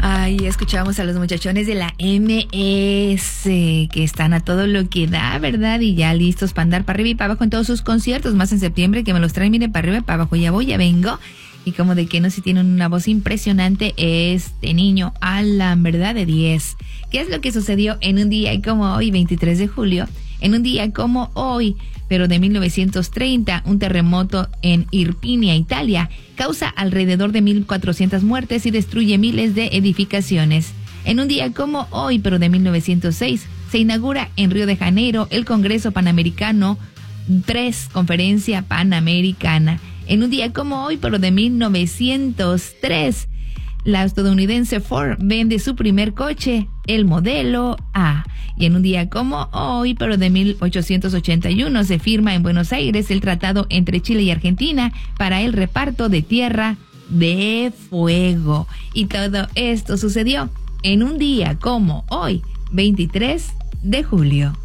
Ay, escuchábamos a los muchachones de la MS, que están a todo lo que da, ¿verdad? Y ya listos para andar para arriba y para abajo en todos sus conciertos, más en septiembre, que me los traen, mire, para arriba y para abajo, ya voy, ya vengo. Y como de que no, si tienen una voz impresionante este niño, Alan, ¿verdad? De 10. ¿Qué es lo que sucedió en un día como hoy, 23 de julio? En un día como hoy, pero de 1930, un terremoto en Irpinia, Italia, causa alrededor de 1,400 muertes y destruye miles de edificaciones. En un día como hoy, pero de 1906, se inaugura en Río de Janeiro el Congreso Panamericano 3, Conferencia Panamericana. En un día como hoy, pero de 1903, la estadounidense Ford vende su primer coche, el modelo A. Y en un día como hoy, pero de 1881, se firma en Buenos Aires el tratado entre Chile y Argentina para el reparto de Tierra de Fuego. Y todo esto sucedió en un día como hoy, 23 de julio.